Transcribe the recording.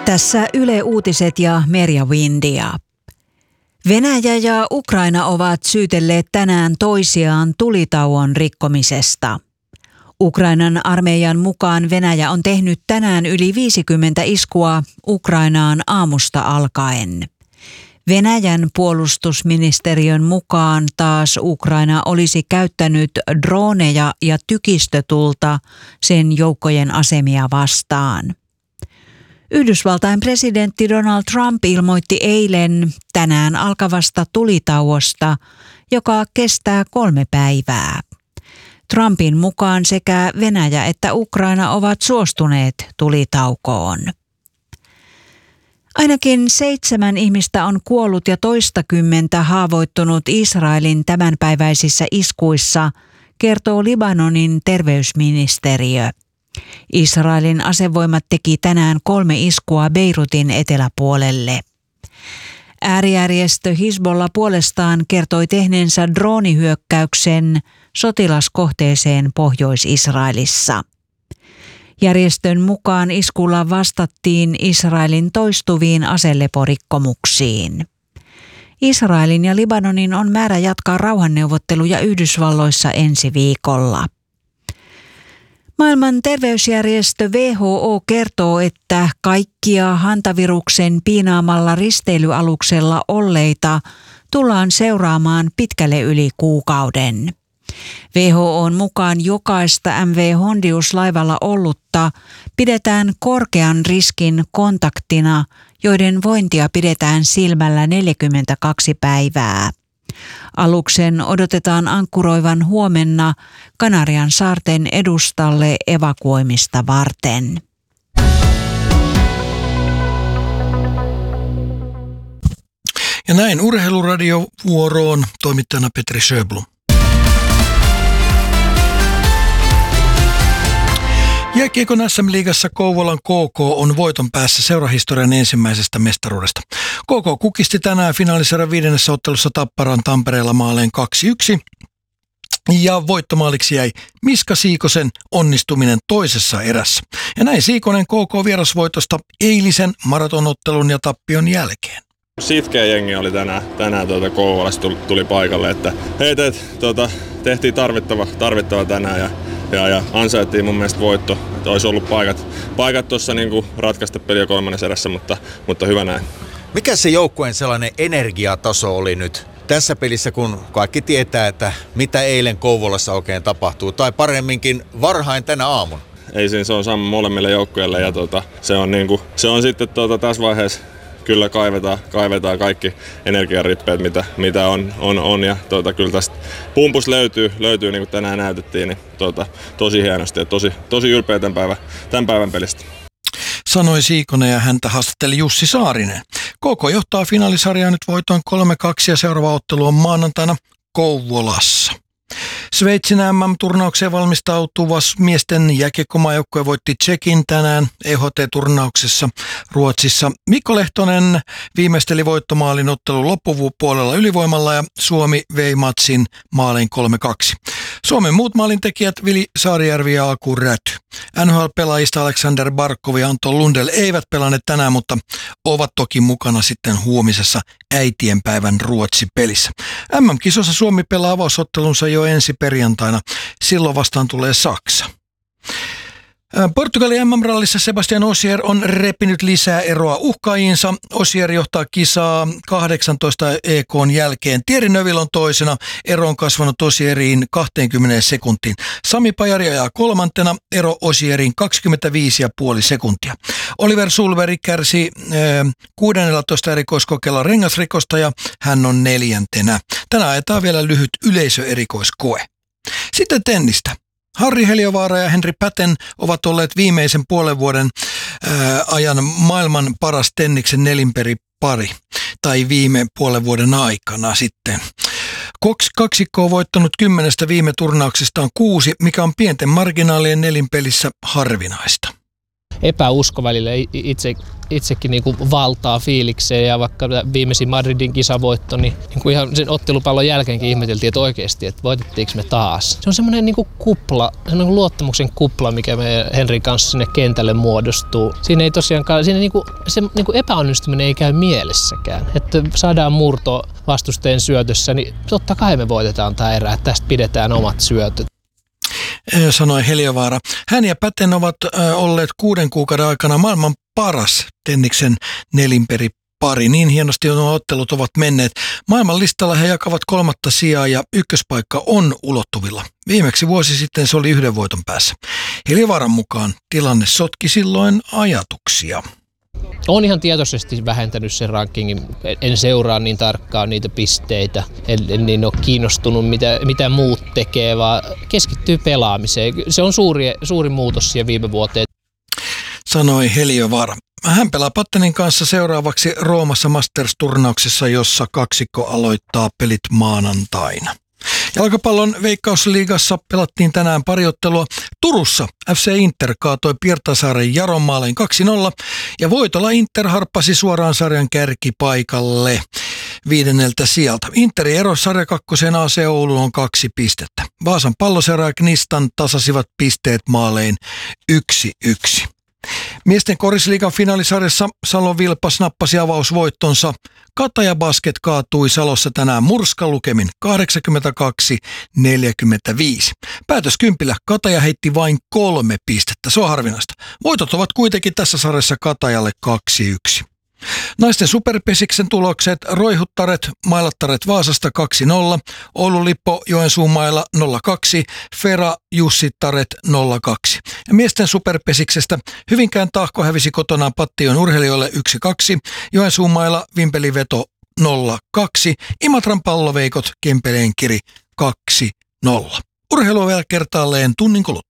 Tässä Yle Uutiset ja Merja Windia. Venäjä ja Ukraina ovat syytelleet tänään toisiaan tulitauon rikkomisesta. Ukrainan armeijan mukaan Venäjä on tehnyt tänään yli 50 iskua Ukrainaan aamusta alkaen. Venäjän puolustusministeriön mukaan taas Ukraina olisi käyttänyt droneja ja tykistötulta sen joukkojen asemia vastaan. Yhdysvaltain presidentti Donald Trump ilmoitti eilen tänään alkavasta tulitauosta, joka kestää 3 päivää. Trumpin mukaan sekä Venäjä että Ukraina ovat suostuneet tulitaukoon. Ainakin 7 ihmistä on kuollut ja toistakymmentä haavoittunut Israelin tämänpäiväisissä iskuissa, kertoo Libanonin terveysministeriö. Israelin asevoimat teki tänään 3 iskua Beirutin eteläpuolelle. Äärijärjestö Hizbollah puolestaan kertoi tehneensä droonihyökkäyksen sotilaskohteeseen Pohjois-Israelissa. Järjestön mukaan iskulla vastattiin Israelin toistuviin aseleporikkomuksiin. Israelin ja Libanonin on määrä jatkaa rauhanneuvotteluja Yhdysvalloissa ensi viikolla. Maailman terveysjärjestö WHO kertoo, että kaikkia hantaviruksen piinaamalla risteilyaluksella olleita tullaan seuraamaan pitkälle yli kuukauden. WHO:n mukaan jokaista MV Hondius-laivalla ollutta pidetään korkean riskin kontaktina, joiden vointia pidetään silmällä 42 päivää. Aluksen odotetaan ankkuroivan huomenna Kanarian saarten edustalle evakuoimista varten. Ja näin urheiluradiovuoroon toimittajana Petri Sjöblom. Jääkiekon SM-liigassa Kouvolan KK on voiton päässä seurahistorian ensimmäisestä mestaruudesta. KK kukisti tänään finaalisarjan 5. ottelussa Tapparan Tampereella maaleen 2-1. Ja voittomaaliksi jäi Miska Siikosen onnistuminen toisessa erässä. Ja näin Siikonen KK vierasvoitosta eilisen maratonottelun ja tappion jälkeen. Sitkeä jengi oli tänään Kouvolassa tuli paikalle, että tehtiin tarvittava tänään ja ansaittiin mun mielestä voitto. Että olisi ollut paikat tuossa niinku ratkaista peliä 3. erässä, mutta hyvä näin. Mikä se joukkueen sellainen energiataso oli nyt tässä pelissä, kun kaikki tietää, että mitä eilen Kouvolassa oikein tapahtuu, tai paremminkin varhain tänä aamuna? Ei siinä, se on sama molemmille joukkueille ja se on sitten tässä vaiheessa kyllä kaivetaan kaikki energiarippeet, mitä on ja kyllä tästä pumpus löytyy niin kuin tänään näytettiin, niin tosi hienosti ja tosi ylpeä tämän päivän pelistä. Sanoi Siikonen ja häntä haastatteli Jussi Saarinen. KK johtaa finaalisarjaa nyt voitoin 3-2 ja seuraava ottelu on maanantaina Kouvolassa. Sveitsin MM-turnaukseen valmistautuva miesten jääkiekkomaajoukkue voitti Tšekin tänään EHT-turnauksessa Ruotsissa. Mikko Lehtonen viimeisteli voittomaalin ottelun loppupuolella ylivoimalla ja Suomi vei matsin maalin 3-2. Suomen muut maalintekijät Vili Saarijärvi ja Aku Räty. NHL-pelaajista Alexander Barkov ja Anton Lundell eivät pelanneet tänään, mutta ovat toki mukana sitten huomisessa äitienpäivän Ruotsi-pelissä. MM-kisossa Suomi pelaa avausottelunsa jo ensi perjantaina. Silloin vastaan tulee Saksa. Portugalin MM-rallissa Sebastian Ogier on repinyt lisää eroa uhkaajiinsa. Ogier johtaa kisaa 18 EK:n jälkeen. Thierry Neuville on toisena. Ero on kasvanut Ogieriin 20 sekuntiin. Sami Pajari ajaa kolmantena. Ero Ogieriin 25,5 sekuntia. Oliver Sulveri kärsi 16 erikoiskokeella rengasrikosta ja hän on 4. Tänään ajetaan vielä lyhyt yleisöerikoiskoe. Sitten tennistä. Harri Heliövaara ja Henri Päten ovat olleet viimeisen puolen vuoden ajan maailman paras tenniksen nelinperipari, tai viime puolen vuoden aikana sitten. Kaksikko on voittanut 10 viime turnauksesta on 6, mikä on pienten marginaalien nelinpelissä harvinaista. epäusko välillä itsekin niin kuin valtaa fiilikseen, ja vaikka viimeisin Madridin kisavoitto, niin kuin ihan sen ottelupallon jälkeenkin ihmeteltiin, että oikeasti, että voitettiinko me taas. Se on semmoinen niin kuin kupla, semmoinen luottamuksen kupla, mikä me Henrin kanssa sinne kentälle muodostuu. Siinä ei tosiaankaan, se niin kuin epäonnistuminen ei käy mielessäkään. Että saadaan murto vastusteen syötössä, niin totta kai me voitetaan tämä erä, että tästä pidetään omat syötöt. Sanoi Heliövaara. Hän ja Päten ovat olleet 6 kuukauden aikana maailman paras tenniksen nelinperipari. Niin hienosti nuo ottelut ovat menneet. Maailman listalla he jakavat 3. sijaa ja ykköspaikka on ulottuvilla. Viimeksi vuosi sitten se oli 1 voiton päässä. Heliövaaran mukaan tilanne sotki silloin ajatuksia. Olen ihan tietoisesti vähentänyt sen rankingin. En seuraa niin tarkkaan niitä pisteitä. En niin ole kiinnostunut, mitä muut tekee, vaan keskittyy pelaamiseen. Se on suuri muutos siihen viime vuoteen. Sanoi Heliövaara. Hän pelaa Pattenin kanssa seuraavaksi Roomassa Masters-turnauksessa, jossa kaksikko aloittaa pelit maanantaina. Jalkapallon Veikkausliigassa pelattiin tänään pari ottelua. Turussa FC Inter kaatoi Pirtasaaren Jaron maalein 2-0 ja voitolla Inter harppasi suoraan sarjan kärkipaikalle 5. sijalta. Interin ero sarja 2 AC Ouluun on 2 pistettä. Vaasan Palloseura ja Knistan tasasivat pisteet maalein 1-1. Miesten korisliigan finaalisarjassa Salon Vilpas nappasi avausvoittonsa. Kataja Basket kaatui Salossa tänään murskalukemin 82-45. Päätöskympillä Kataja heitti vain 3 pistettä. Se on harvinaista. Voitot ovat kuitenkin tässä sarjassa Katajalle 2-1. Naisten superpesiksen tulokset: Roihuttaret, Mailattaret Vaasasta 2-0, Oulun Lippo Joensuumailla 0-2, Fera Jussittaret 0-2. Ja miesten superpesiksestä Hyvinkään Tahko hävisi kotonaan Pattion urheilijoille 1-2, Joensuumailla Vimpeliveto 0-2, Imatran Palloveikot Kempeleen Kiri 2-0. Urheilua vielä kertaalleen tunnin kuluttua.